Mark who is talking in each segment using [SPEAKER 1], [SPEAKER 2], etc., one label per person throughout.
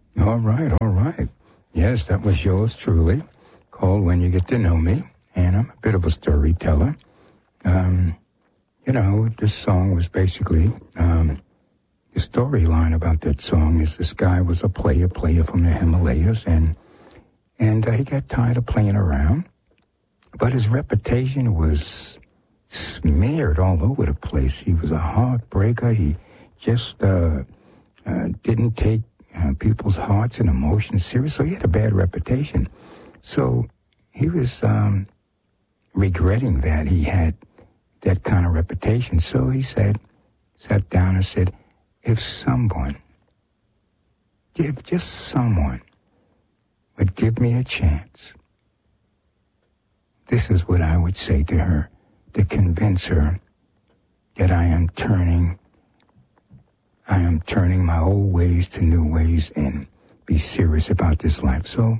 [SPEAKER 1] All right. Yes, that was yours truly, called When You Get to Know Me, and I'm a bit of a storyteller. This song was basically, the storyline about that song is this guy was a player from the Himalayas, and he got tired of playing around, but his reputation was smeared all over the place. He was a heartbreaker. He just didn't take people's hearts and emotions serious, so he had a bad reputation. So he was regretting that he had that kind of reputation. So he sat down and said, if just someone would give me a chance, this is what I would say to her to convince her that I am turning my old ways to new ways and be serious about this life. So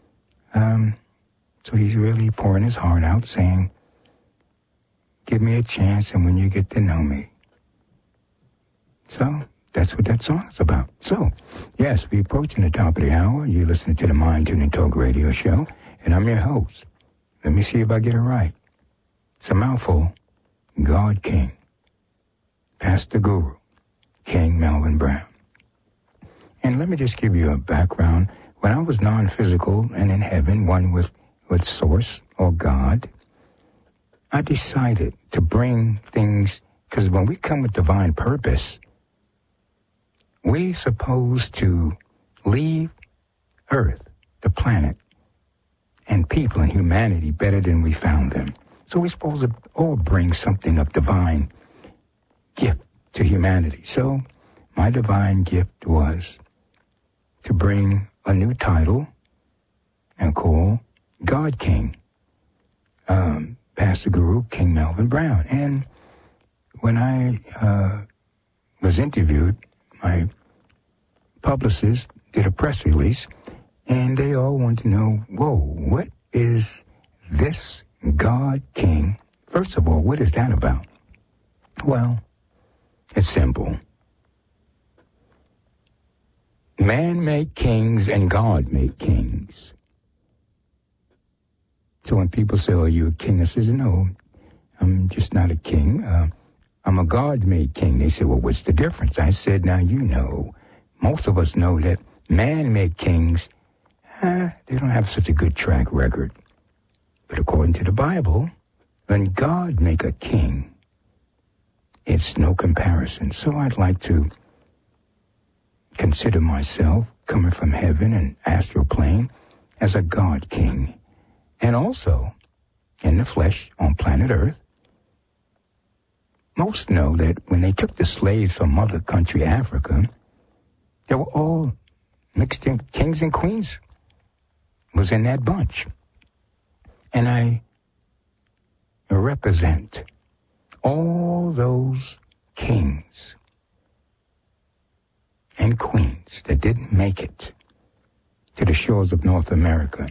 [SPEAKER 1] he's really pouring his heart out, saying, give me a chance, and when you get to know me. So that's what that song is about. So, yes, we're approaching the top of the hour. You're listening to the Mind Tuning Talk radio show, and I'm your host. Let me see if I get it right. It's a mouthful. God King, Pastor Guru, King Melvin Brown. And let me just give you a background. When I was non-physical and in heaven, one with Source or God, I decided to bring things, because when we come with divine purpose, we're supposed to leave Earth, the planet, and people and humanity better than we found them. So we're supposed to all bring something of divine gift to humanity. So my divine gift was to bring a new title and call God King, Pastor Guru, King Melvin Brown. And when I was interviewed, my publicist did a press release, and they all want to know, whoa, what is this God King? First of all, what is that about? Well, it's simple. Man make kings and God make kings. So when people say, are you a king? I says, no, I'm just not a king. I'm a God-made king. They say, well, what's the difference? I said, now, most of us know that man-made kings, they don't have such a good track record. But according to the Bible, when God make a king, it's no comparison. So I'd like to consider myself coming from heaven and astral plane as a God king. And also, in the flesh on planet Earth, most know that when they took the slaves from mother country Africa, they were all mixed in. Kings and queens was in that bunch. And I represent all those kings and queens that didn't make it to the shores of North America.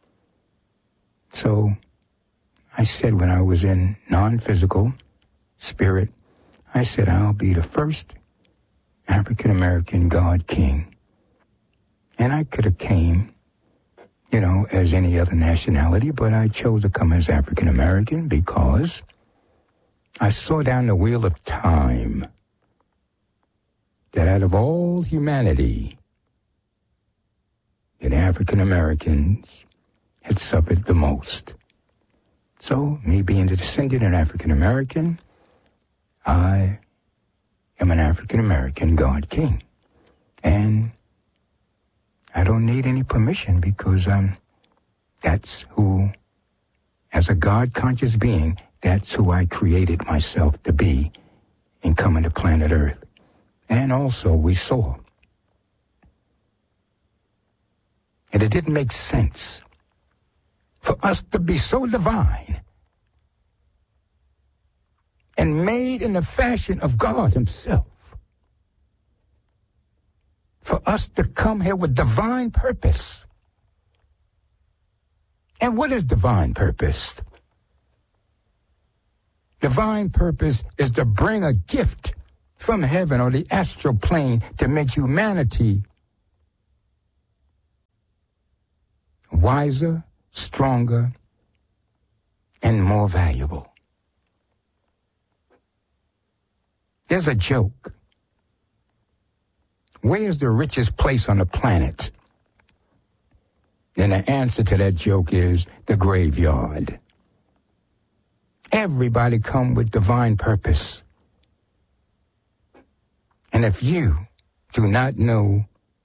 [SPEAKER 1] So I said when I was in non-physical spirit, I said I'll be the first African-American God King. And I could have came, as any other nationality, but I chose to come as African-American because I saw down the wheel of time that out of all humanity, that African-Americans had suffered the most. So, me being the descendant of African-American, I am an African-American God King. And I don't need any permission because that's who, as a God-conscious being, that's who I created myself to be in coming to planet Earth. And also, we saw. And it didn't make sense for us to be so divine and made in the fashion of God himself. For us to come here with divine purpose. And what is divine purpose? Divine purpose is to bring a gift from heaven or the astral plane to make humanity wiser, stronger, and more valuable. There's a joke. Where is the richest place on the planet? And the answer to that joke is the graveyard. Everybody come with divine purpose. And if you do not know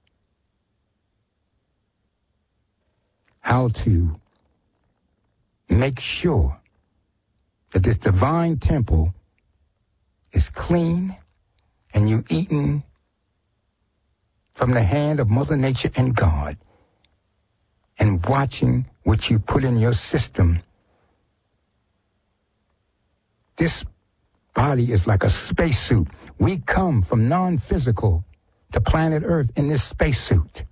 [SPEAKER 1] how to make sure that this divine temple is clean and you eaten from the hand of Mother Nature and God, and watching what you put in your system, this body is like a spacesuit. We come from non-physical to planet Earth in this spacesuit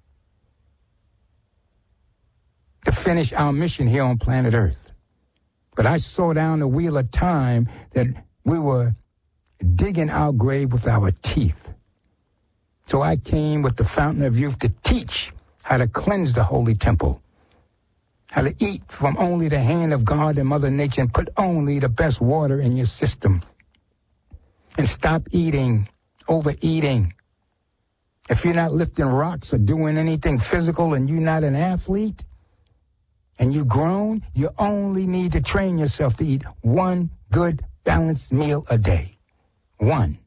[SPEAKER 1] to finish our mission here on planet Earth. But I saw down the wheel of time that we were digging our grave with our teeth. So I came with the fountain of youth to teach how to cleanse the holy temple, how to eat from only the hand of God and Mother Nature and put only the best water in your system. And stop eating, overeating. If you're not lifting rocks or doing anything physical and you're not an athlete and you're grown, you only need to train yourself to eat one good balanced meal a day. One.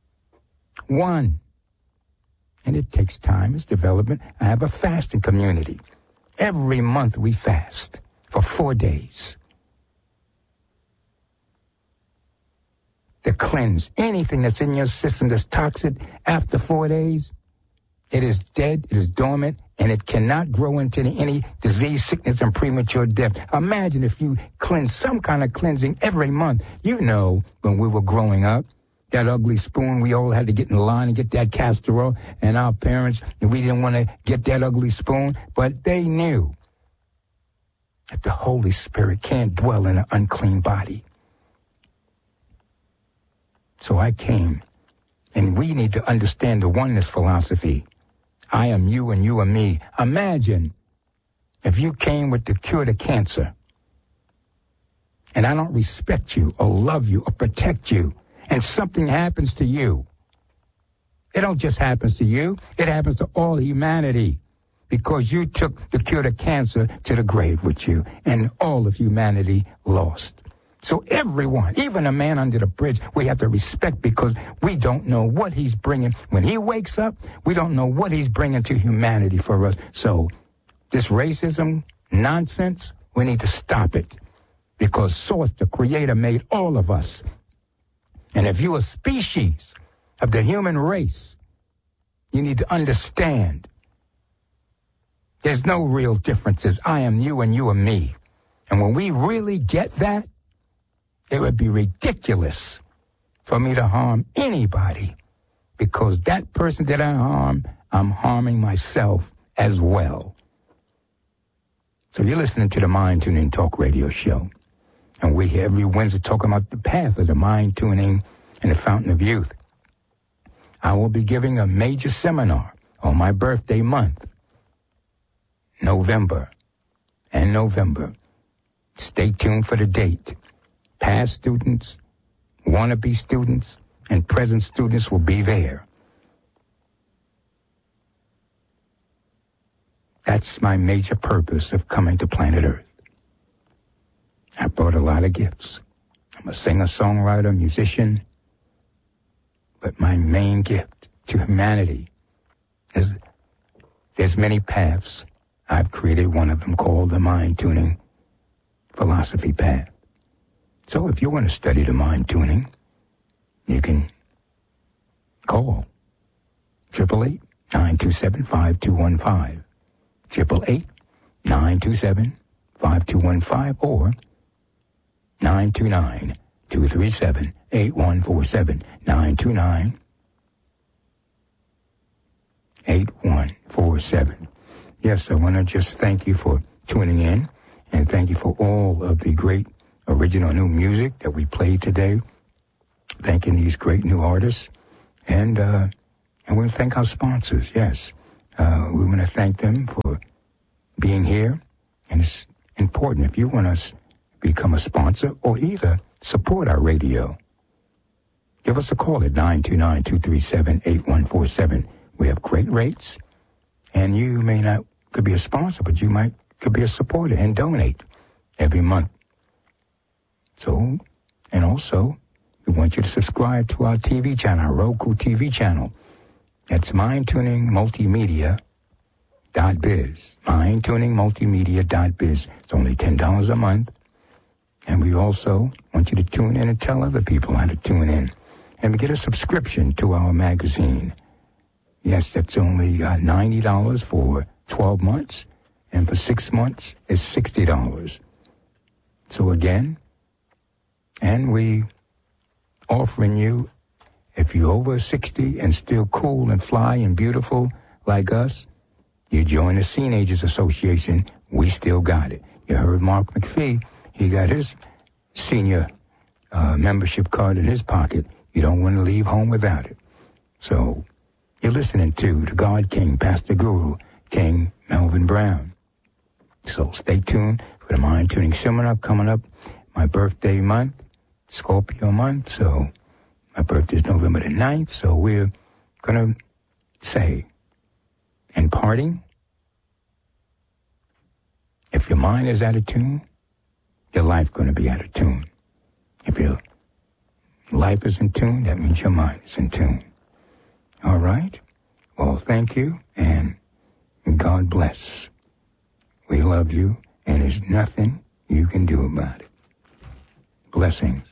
[SPEAKER 1] And it takes time. It's development. I have a fasting community. Every month we fast for 4 days to cleanse anything that's in your system that's toxic. After 4 days, it is dead, it is dormant, and it cannot grow into any disease, sickness, and premature death. Imagine if you cleanse some kind of cleansing every month. You know, when we were growing up, that ugly spoon, we all had to get in line and get that castor oil, and our parents, we didn't want to get that ugly spoon, but they knew that the Holy Spirit can't dwell in an unclean body. So I came, and we need to understand the oneness philosophy. I am you and you are me. Imagine if you came with the cure to cancer, and I don't respect you or love you or protect you, and something happens to you. It don't just happen to you. It happens to all humanity because you took the cure to cancer to the grave with you, and all of humanity lost. So everyone, even a man under the bridge, we have to respect because we don't know what he's bringing. When he wakes up, we don't know what he's bringing to humanity for us. So this racism nonsense, we need to stop it because Source, the Creator, made all of us. And if you're a species of the human race, you need to understand there's no real differences. I am you and you are me. And when we really get that, it would be ridiculous for me to harm anybody because that person that I harm, I'm harming myself as well. So you're listening to the Mind Tuning Talk Radio Show. And we here every Wednesday talking about the path of the mind tuning and the fountain of youth. I will be giving a major seminar on my birthday month, November. Stay tuned for the date. Past students, wannabe students, and present students will be there. That's my major purpose of coming to planet Earth. I brought a lot of gifts. I'm a singer, songwriter, musician. But my main gift to humanity is there's many paths. I've created one of them called the Mind Tuning Philosophy Path. So if you want to study the mind tuning, you can call 888-927-5215, 888-927-5215, or 929-237-8147, 929-8147. Yes, I want to just thank you for tuning in, and thank you for all of the great original new music that we played today. Thanking these great new artists. And we want to thank our sponsors, yes. We want to thank them for being here, and it's important if you want to become a sponsor or either support our radio. Give us a call at 929-237-8147. We have great rates, and you could be a sponsor, but could be a supporter and donate every month. So, and also, we want you to subscribe to our TV channel, our Roku TV channel. That's mindtuningmultimedia.biz. Mindtuningmultimedia.biz. It's only $10 a month. And we also want you to tune in and tell other people how to tune in. And we get a subscription to our magazine. Yes, that's only $90 for 12 months. And for 6 months, it's $60. So again, and we offering you, if you're over 60 and still cool and fly and beautiful like us, you join the Teenagers Association. We still got it. You heard Mark McPhee. He got his senior membership card in his pocket. You don't want to leave home without it. So you're listening to the God King, Pastor Guru, King Melvin Brown. So stay tuned for the Mind Tuning Seminar coming up. My birthday month, Scorpio month. So my birthday is November the 9th. So we're going to say, in parting, if your mind is out of tune, your life going to be out of tune. If your life is in tune, that means your mind is in tune. All right? Well, thank you, and God bless. We love you, and there's nothing you can do about it. Blessings.